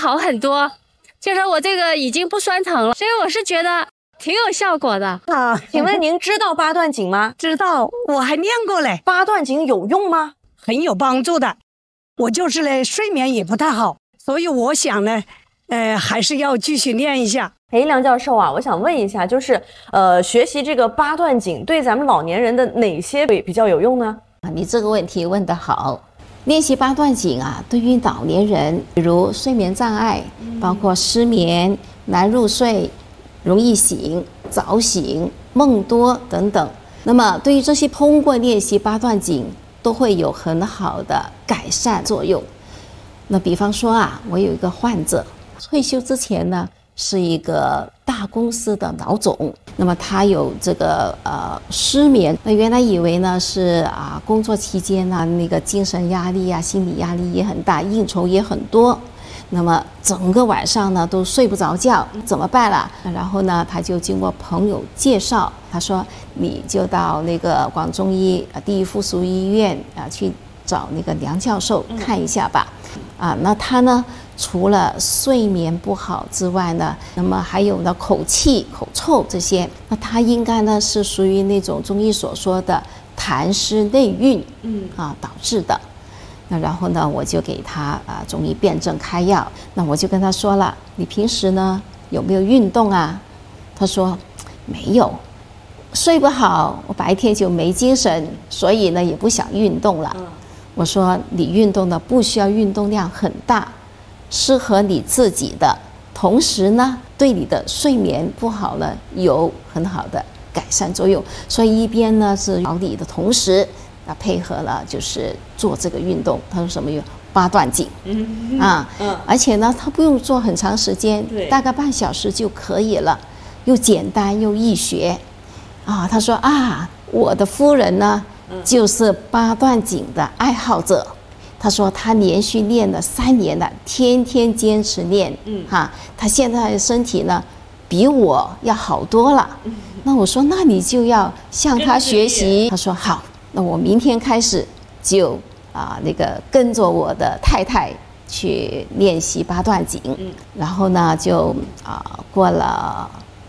好很多，就是我这个已经不酸疼了，所以我是觉得挺有效果的啊。 请问您知道八段锦吗？ 知道，我还练过嘞。 八段锦有用吗？ 很有帮助的。我就是嘞，睡眠也不太好，所以我想呢，还是要继续练一下。 梁教授啊，我想问一下，就是学习这个八段锦对咱们老年人的哪些比较有用呢？ 你这个问题问得好。练习八段锦啊，对于老年人，比如睡眠障碍，包括失眠、难入睡、容易醒、早醒、梦多等等，那么对于这些通过练习八段锦都会有很好的改善作用。那比方说啊，我有一个患者，退休之前呢是一个大公司的老总，那么他有这个失眠，那原来以为呢是工作期间呢那个精神压力啊、心理压力也很大，应酬也很多，那么整个晚上呢都睡不着觉，怎么办了？然后呢他就经过朋友介绍，他说你就到那个广中医第一附属医院去找那个梁教授看一下吧。那他呢除了睡眠不好之外呢，那么还有呢口气、口臭这些，那他应该呢是属于那种中医所说的痰湿内蕴导致的。那然后呢我就给他中医辨证开药。那我就跟他说了，你平时呢有没有运动啊？他说没有，睡不好，我白天就没精神，所以呢也不想运动了。我说你运动呢不需要运动量很大，适合你自己的，同时呢对你的睡眠不好呢有很好的改善作用。所以一边呢是调理的同时配合了就是做这个运动。他说什么八段锦而且呢他不用做很长时间，大概半小时就可以了，又简单又易学他说我的夫人呢就是八段锦的爱好者。他说他连续练了3年了，天天坚持练他现在的身体呢比我要好多了。那我说那你就要向他学习。他说好，那我明天开始就跟着我的太太去练习八段锦。然后呢就过了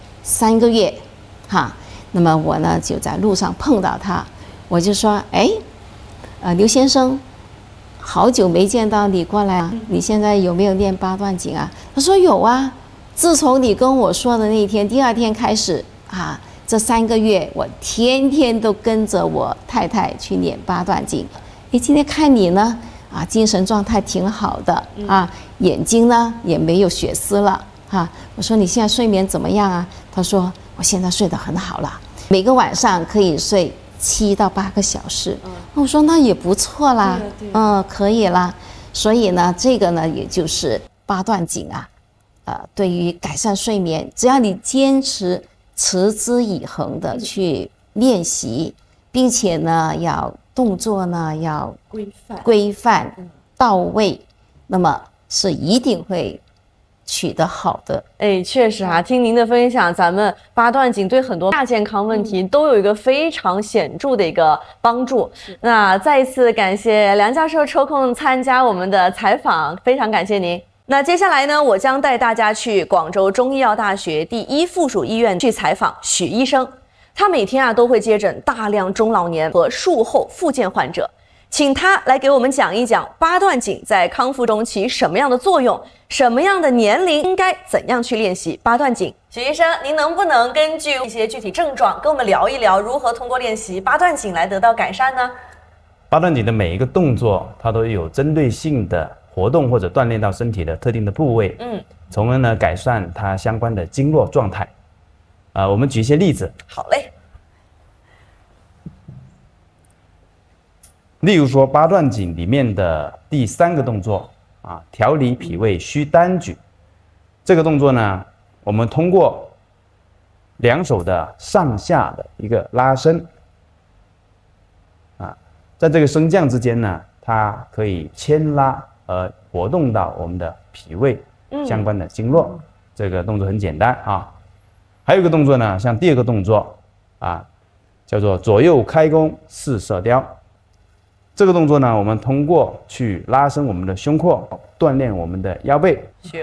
3个月那么我呢就在路上碰到他，我就说刘先生，好久没见到你过来你现在有没有练八段锦啊？他说有啊，自从你跟我说的那一天，第2天开始这3个月我天天都跟着我太太去练八段锦。今天看你呢精神状态挺好的眼睛呢也没有血丝了我说你现在睡眠怎么样啊？他说我现在睡得很好了，每个晚上可以睡7到8个小时。我说那也不错啦，可以啦。所以呢这个呢也就是八段锦对于改善睡眠，只要你坚持持之以恒的去练习，并且呢要动作呢要规范到位，那么是一定会取得好的。 确实听您的分享，咱们八段锦对很多亚健康问题都有一个非常显著的一个帮助。那再一次感谢梁教授抽空参加我们的采访，非常感谢您。那接下来呢，我将带大家去广州中医药大学第一附属医院去采访许医生。他每天都会接诊大量中老年和术后复健患者，请他来给我们讲一讲八段锦在康复中起什么样的作用，什么样的年龄应该怎样去练习八段锦。许医生，您能不能根据一些具体症状跟我们聊一聊，如何通过练习八段锦来得到改善呢？ 八段锦的每一个动作它都有针对性的活动或者锻炼到身体的特定的部位，从而呢改善它相关的经络状态。我们举一些例子。 好嘞。 例如说八段锦里面的第3个动作调理脾胃虚单举，这个动作呢，我们通过2手的上下的一个拉伸在这个升降之间呢，它可以牵拉而活动到我们的脾胃相关的经络。这个动作很简单还有一个动作呢，像第2个动作叫做左右开弓四射雕。这个动作呢，我们通过去拉伸我们的胸廓，锻炼我们的腰背，